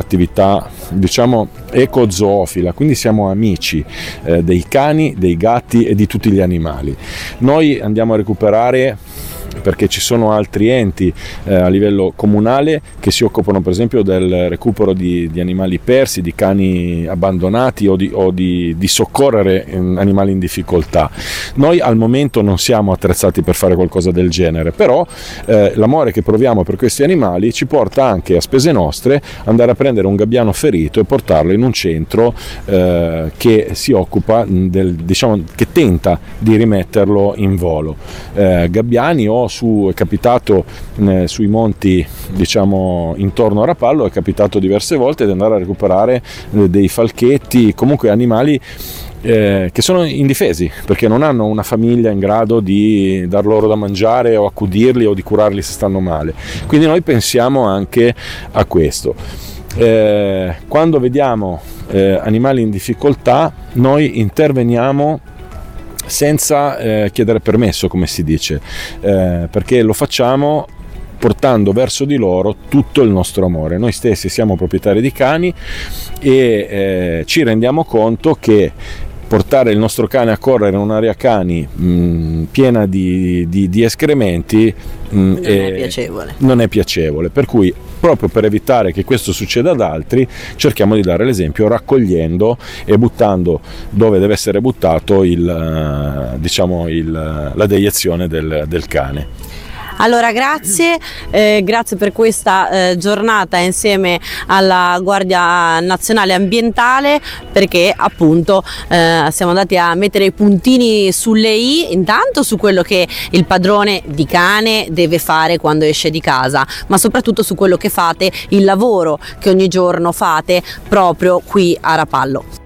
un'attività, diciamo, ecozoofila, quindi siamo amici dei cani, dei gatti e di tutti gli animali. Noi andiamo a recuperare, perché ci sono altri enti a livello comunale che si occupano per esempio del recupero di animali persi, di cani abbandonati o di soccorrere animali in difficoltà. Noi al momento non siamo attrezzati per fare qualcosa del genere, però l'amore che proviamo per questi animali ci porta anche, a spese nostre, andare a prendere un gabbiano ferito e portarlo in un centro che si occupa che tenta di rimetterlo in volo. Gabbiani è capitato sui monti, diciamo, intorno a Rapallo, è capitato diverse volte di andare a recuperare dei falchetti, comunque animali che sono indifesi perché non hanno una famiglia in grado di dar loro da mangiare o accudirli o di curarli se stanno male. Quindi noi pensiamo anche a questo. Quando vediamo animali in difficoltà, noi interveniamo senza chiedere permesso, come si dice, perché lo facciamo portando verso di loro tutto il nostro amore. Noi stessi siamo proprietari di cani e ci rendiamo conto che portare il nostro cane a correre in un'area cani piena di escrementi non è piacevole, per cui proprio per evitare che questo succeda ad altri cerchiamo di dare l'esempio raccogliendo e buttando dove deve essere buttato la deiezione del cane. Allora grazie per questa giornata insieme alla Guardia Nazionale Ambientale, perché appunto siamo andati a mettere i puntini sulle i, intanto su quello che il padrone di cane deve fare quando esce di casa, ma soprattutto su quello che fate, il lavoro che ogni giorno fate proprio qui a Rapallo.